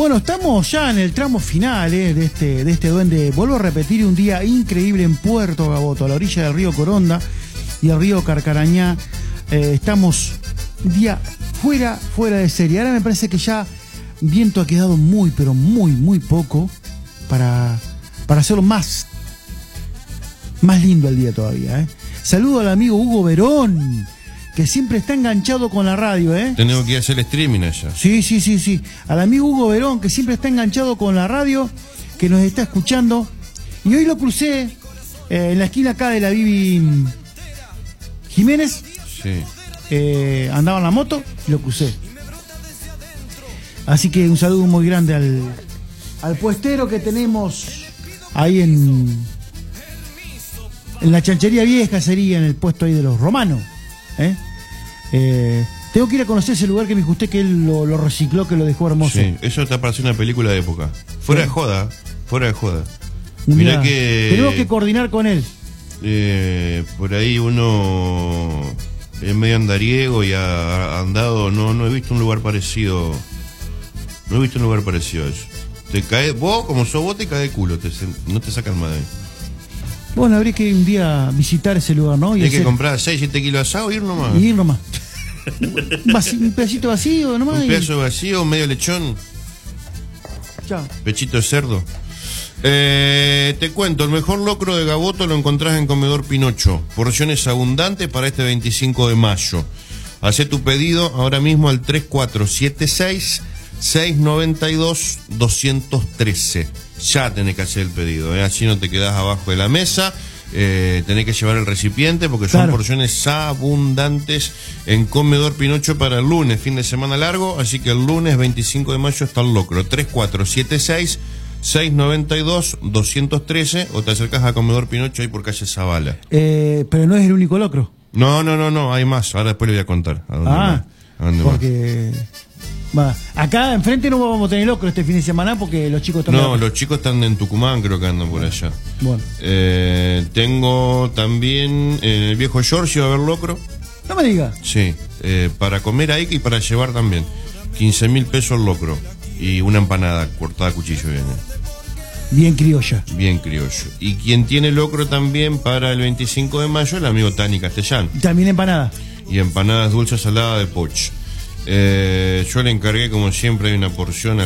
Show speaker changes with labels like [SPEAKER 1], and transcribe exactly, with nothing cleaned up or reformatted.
[SPEAKER 1] Bueno, estamos ya en el tramo final eh, de, este, de este duende. Vuelvo a repetir, un día increíble en Puerto Gaboto, a la orilla del río Coronda y el río Carcarañá. Eh, estamos un día fuera, fuera de serie. Ahora me parece que ya viento ha quedado muy, pero muy, muy poco para, para hacerlo más, más lindo el día todavía. Eh. Saludo al amigo Hugo Verón, que siempre está enganchado con la radio, ¿eh?
[SPEAKER 2] Tenemos que ir a hacer el streaming allá.
[SPEAKER 1] Sí, sí, sí, sí. Al amigo Hugo Verón, que siempre está enganchado con la radio, que nos está escuchando. Y hoy lo crucé eh, en la esquina acá de la Vivi Jiménez.
[SPEAKER 2] Sí.
[SPEAKER 1] Eh, andaba en la moto y lo crucé. Así que un saludo muy grande al, al puestero que tenemos ahí en, en la chanchería vieja, sería en el puesto ahí de los romanos. ¿Eh? Eh, tengo que ir a conocer ese lugar que me dijo usted que él lo, lo recicló, que lo dejó hermoso.
[SPEAKER 2] Sí, eso está para hacer una película de época. Fuera sí. de joda, fuera de joda.
[SPEAKER 1] Mirá, Mirá que tenemos que coordinar con él.
[SPEAKER 2] Eh, por ahí uno es medio andariego y ha andado, no, no he visto un lugar parecido. No he visto un lugar parecido a eso. Te cae, vos como sos vos te cae de culo, te, no te sacan más de ahí.
[SPEAKER 1] Bueno, habría que un día visitar ese lugar, ¿no?
[SPEAKER 2] Hay que comprar seis, siete kilos de asado y ir nomás.
[SPEAKER 1] Y ir nomás. un, un pedacito vacío nomás.
[SPEAKER 2] Un pedazo vacío, medio lechón.
[SPEAKER 1] Chao.
[SPEAKER 2] Pechito de cerdo. Eh, te cuento, el mejor locro de Gaboto lo encontrás en Comedor Pinocho. Porciones abundantes para este veinticinco de mayo. Hacé tu pedido ahora mismo al tres cuatro siete seis, seis nueve dos, dos uno tres. Ya tenés que hacer el pedido, ¿eh? Así no te quedás abajo de la mesa. Eh, tenés que llevar el recipiente porque son claro. porciones abundantes en Comedor Pinocho para el lunes, fin de semana largo. Así que el lunes veinticinco de mayo está el locro. tres cuatro siete seis, seis nueve dos, dos uno tres o te acercás a Comedor Pinocho ahí por calle Zavala.
[SPEAKER 1] Eh, pero no es el único locro.
[SPEAKER 2] No, no, no, no, hay más. Ahora después le voy a contar. ¿A dónde
[SPEAKER 1] ah,
[SPEAKER 2] ¿A dónde
[SPEAKER 1] porque... Va. Acá enfrente no vamos a tener locro este fin de semana porque los chicos están...
[SPEAKER 2] No, los chicos están en Tucumán, creo que andan por allá.
[SPEAKER 1] Bueno.
[SPEAKER 2] Eh, tengo también en el viejo Giorgio va a haber locro.
[SPEAKER 1] No me digas.
[SPEAKER 2] Sí, eh, para comer ahí y para llevar también. quince mil pesos el locro. Y una empanada cortada a cuchillo viene.
[SPEAKER 1] Bien criolla.
[SPEAKER 2] Bien criollo. Y quien tiene locro también para el veinticinco de mayo, el amigo Tani Castellán.
[SPEAKER 1] También empanada.
[SPEAKER 2] Y empanadas dulces saladas de Poch. Eh, yo le encargué, como siempre, hay una porción